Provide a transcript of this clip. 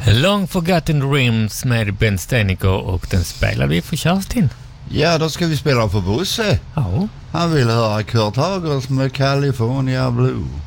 Long Forgotten Dreams med Ben Steniker, och den spelar vi för Kerstin. Ja, då ska vi spela för Bosse. Ja. Han vill höra Kurt Hagers med California Blue.